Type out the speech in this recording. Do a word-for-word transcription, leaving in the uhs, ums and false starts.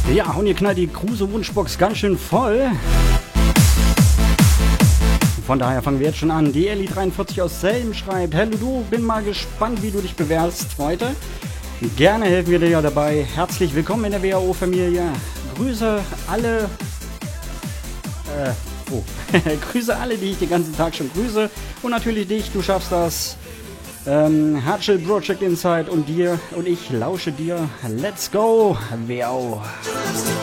Ja, und ihr knallt die Kruse-Wunschbox ganz schön voll. Von daher fangen wir jetzt schon an. Die Elli dreiundvierzig aus Selm schreibt: Hallo du, bin mal gespannt, wie du dich bewehrst heute. Gerne helfen wir dir ja dabei. Herzlich willkommen in der W A O-Familie. Grüße alle... Äh, oh. Grüße alle, die ich den ganzen Tag schon grüße. Und natürlich dich, du schaffst das. Ähm, Hardshell Project Inside und dir und ich lausche dir. Let's go, W A O.